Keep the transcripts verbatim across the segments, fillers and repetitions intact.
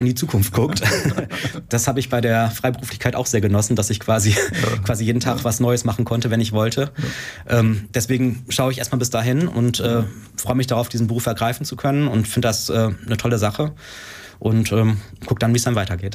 in die Zukunft guckt. Das habe ich bei der Freiberuflichkeit auch sehr genossen, dass ich quasi, ja. quasi jeden Tag was Neues machen konnte, wenn ich wollte. Ja. Ähm, deswegen schaue ich erstmal bis dahin und äh, freue mich darauf, diesen Beruf ergreifen zu können und finde das äh, eine tolle Sache und ähm, gucke dann, wie es dann weitergeht.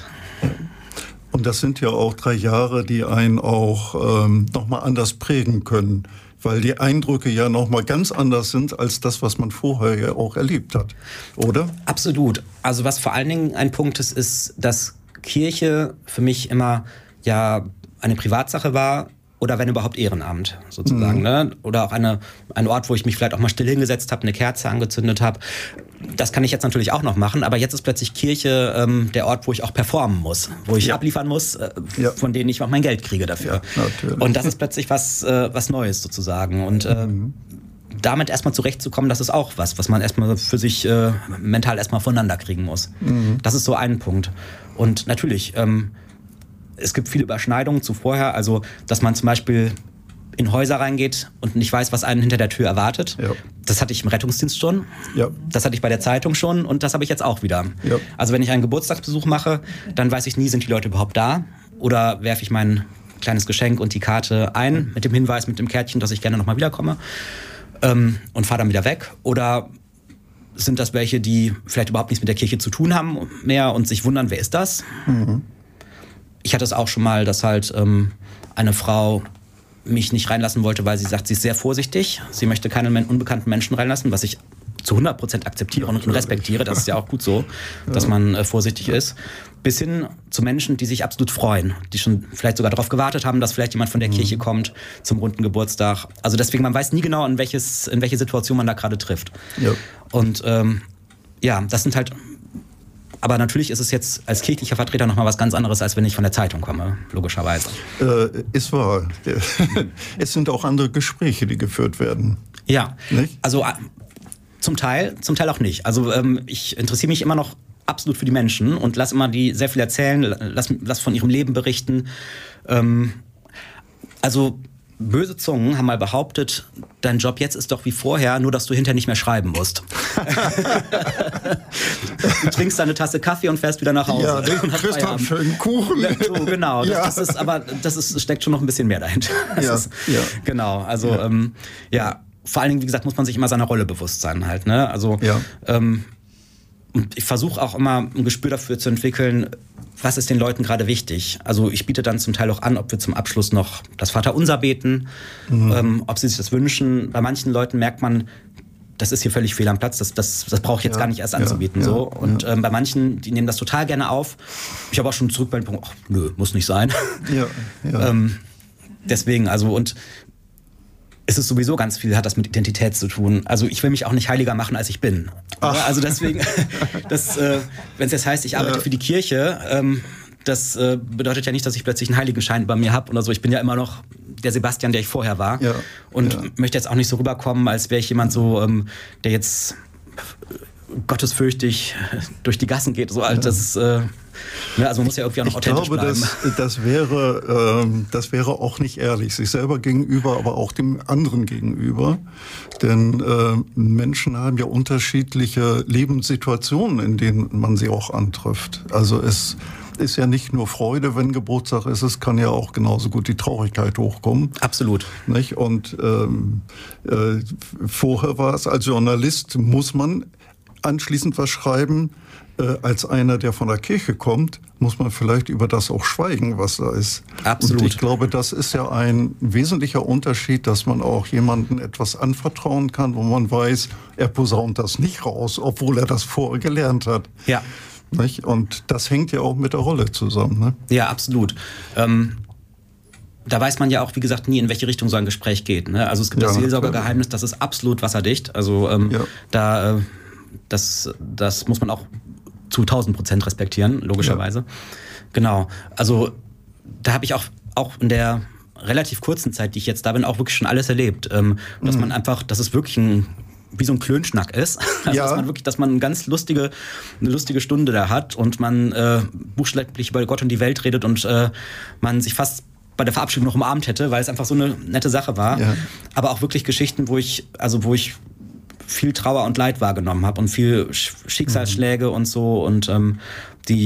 Und das sind ja auch drei Jahre, die einen auch ähm, nochmal anders prägen können, weil die Eindrücke ja nochmal ganz anders sind als das, was man vorher ja auch erlebt hat, oder? Absolut. Also was vor allen Dingen ein Punkt ist, ist, dass Kirche für mich immer ja eine Privatsache war oder wenn überhaupt Ehrenamt sozusagen. Mhm. Ne? Oder auch eine, ein Ort, wo ich mich vielleicht auch mal still hingesetzt habe, eine Kerze angezündet habe. Das kann ich jetzt natürlich auch noch machen, aber jetzt ist plötzlich Kirche ähm, der Ort, wo ich auch performen muss, wo ich ja. abliefern muss, äh, ja. von denen ich auch mein Geld kriege dafür. Ja, natürlich. Und das ist plötzlich was, äh, was Neues sozusagen. Und äh, mhm. damit erstmal zurechtzukommen, das ist auch was, was man erstmal für sich äh, mental erstmal voneinander kriegen muss. Mhm. Das ist so ein Punkt. Und natürlich, ähm, es gibt viele Überschneidungen zu vorher, also dass man zum Beispiel in Häuser reingeht und nicht weiß, was einen hinter der Tür erwartet. Ja. Das hatte ich im Rettungsdienst schon, ja. das hatte ich bei der Zeitung schon und das habe ich jetzt auch wieder. Ja. Also wenn ich einen Geburtstagsbesuch mache, dann weiß ich nie, sind die Leute überhaupt da oder werfe ich mein kleines Geschenk und die Karte ein mit dem Hinweis, mit dem Kärtchen, dass ich gerne nochmal wiederkomme ähm, und fahre dann wieder weg. Oder sind das welche, die vielleicht überhaupt nichts mit der Kirche zu tun haben mehr und sich wundern, wer ist das? Mhm. Ich hatte es auch schon mal, dass halt ähm, eine Frau mich nicht reinlassen wollte, weil sie sagt, sie ist sehr vorsichtig. Sie möchte keinen men- unbekannten Menschen reinlassen, was ich zu hundert Prozent akzeptiere und respektiere. Das ist ja auch gut so, dass man äh, vorsichtig ist. Bis hin zu Menschen, die sich absolut freuen, die schon vielleicht sogar darauf gewartet haben, dass vielleicht jemand von der mhm. Kirche kommt zum runden Geburtstag. Also deswegen, man weiß nie genau, in, welches, in welche Situation man da gerade trifft. Ja. Und ähm, ja, das sind halt... Aber natürlich ist es jetzt als kirchlicher Vertreter noch mal was ganz anderes, als wenn ich von der Zeitung komme, logischerweise. Äh, ist wahr. Es sind auch andere Gespräche, die geführt werden. Ja, nicht? Also zum Teil, zum Teil auch nicht. Also ähm, ich interessiere mich immer noch absolut für die Menschen und lass immer die sehr viel erzählen, lass, lass von ihrem Leben berichten. Ähm, also böse Zungen haben mal behauptet, dein Job jetzt ist doch wie vorher, nur dass du hinterher nicht mehr schreiben musst. Du trinkst deine Tasse Kaffee und fährst wieder nach Hause. Ja, du kriegst einen schönen Kuchen. So, genau, ja. das, das ist, aber das ist, steckt schon noch ein bisschen mehr dahinter. Das ja, ist, ja. Genau, also ja. Ähm, ja, vor allen Dingen, wie gesagt, muss man sich immer seiner Rolle bewusst sein halt. Ne? Also ja. ähm, ich versuche auch immer ein Gespür dafür zu entwickeln, was ist den Leuten gerade wichtig. Also ich biete dann zum Teil auch an, ob wir zum Abschluss noch das Vaterunser beten, mhm. ähm, ob sie sich das wünschen. Bei manchen Leuten merkt man, das ist hier völlig fehl am Platz, das, das, das brauche ich jetzt ja, gar nicht erst anzubieten. Ja, so. Und ja. ähm, bei manchen, die nehmen das total gerne auf. Ich habe auch schon zurück bei dem Punkt, ach, nö, muss nicht sein. Ja, ja. ähm, deswegen, also und es ist sowieso ganz viel, hat das mit Identität zu tun. Also ich will mich auch nicht heiliger machen, als ich bin. Ach. Also deswegen, das, äh, wenn es jetzt heißt, ich arbeite ja. für die Kirche, ähm, das äh, bedeutet ja nicht, dass ich plötzlich einen Heiligenschein bei mir habe oder so. Ich bin ja immer noch der Sebastian, der ich vorher war. Ja. Und ja. möchte jetzt auch nicht so rüberkommen, als wäre ich jemand so, ähm, der jetzt gottesfürchtig durch die Gassen geht. So alt, ja. das äh, ne, also man muss ja irgendwie auch noch ich authentisch glaube, bleiben. Das, das, wäre, ähm, das wäre auch nicht ehrlich, sich selber gegenüber, aber auch dem anderen gegenüber. Denn äh, Menschen haben ja unterschiedliche Lebenssituationen, in denen man sie auch antrifft. Also es ist ja nicht nur Freude, wenn Geburtstag ist, es kann ja auch genauso gut die Traurigkeit hochkommen. Absolut. Nicht? Und ähm, äh, vorher war es, als Journalist muss man anschließend was schreiben. Äh, als einer, der von der Kirche kommt, muss man vielleicht über das auch schweigen, was da ist. Absolut. Und ich glaube, das ist ja ein wesentlicher Unterschied, dass man auch jemandem etwas anvertrauen kann, wo man weiß, er posaunt das nicht raus, obwohl er das vorher gelernt hat. Ja. Nicht? Und das hängt ja auch mit der Rolle zusammen. Ne? Ja, absolut. Ähm, da weiß man ja auch, wie gesagt, nie, in welche Richtung so ein Gespräch geht. Ne? Also es gibt ja, das Seelsorgergeheimnis, das ist absolut wasserdicht. Also ähm, ja. da, äh, das, das muss man auch zu tausend Prozent respektieren, logischerweise. Ja. Genau. Also da habe ich auch, auch in der relativ kurzen Zeit, die ich jetzt da bin, auch wirklich schon alles erlebt. Ähm, dass mhm. man einfach, dass es wirklich ein wie so ein Klönschnack ist. Also, ja. dass man wirklich, dass man eine ganz lustige, eine lustige Stunde da hat und man äh, buchstäblich über Gott und die Welt redet und äh, man sich fast bei der Verabschiedung noch umarmt hätte, weil es einfach so eine nette Sache war. Ja. Aber auch wirklich Geschichten, wo ich, also wo ich viel Trauer und Leid wahrgenommen habe und viel Schicksalsschläge mhm. und so und ähm,